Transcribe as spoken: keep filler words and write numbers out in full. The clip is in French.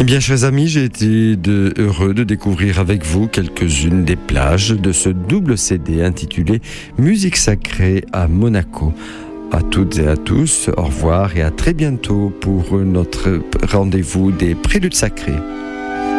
Eh bien, chers amis, j'ai été de, heureux de découvrir avec vous quelques-unes des plages de ce double C D intitulé Musique sacrée à Monaco. À toutes et à tous, au revoir et à très bientôt pour notre rendez-vous des Préludes sacrés.